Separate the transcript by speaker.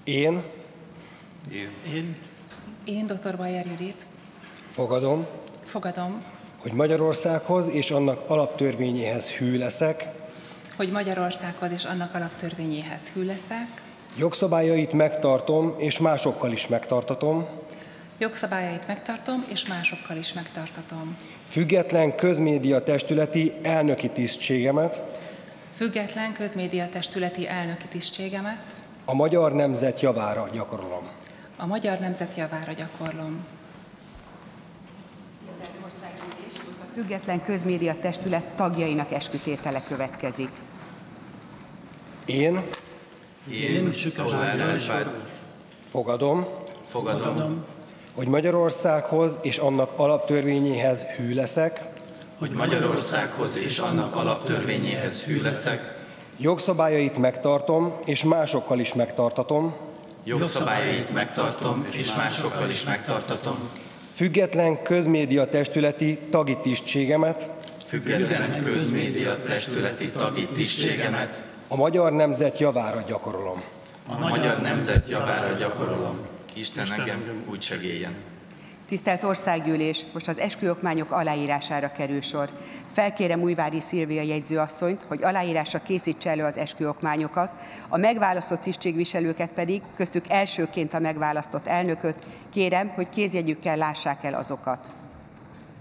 Speaker 1: Én
Speaker 2: dr. Bajer Judit
Speaker 1: fogadom, hogy Magyarországhoz és annak alaptörvényéhez hű leszek, jogszabályait megtartom és másokkal is megtartatom, független közmédia testületi elnöki tisztségemet a magyar nemzet javára gyakorolom.
Speaker 3: A független közmédia testület tagjainak eskütétele következik.
Speaker 1: Én
Speaker 4: Kozsvár Árpád
Speaker 1: fogadom, hogy Magyarországhoz és annak alaptörvényéhez hű leszek, jogszabályait megtartom és másokkal is megtartatom, független közmédia testületi tagi tisztségemet a magyar nemzet javára gyakorolom.
Speaker 4: Isten engem úgy segéljen.
Speaker 3: Tisztelt Országgyűlés, most az esküokmányok aláírására kerül sor. Felkérem Újvári Szilvia jegyzőasszonyt, hogy aláírásra készítse elő az esküokmányokat, a megválasztott tisztségviselőket pedig, köztük elsőként a megválasztott elnököt, kérem, hogy kézjegyükkel lássák el azokat.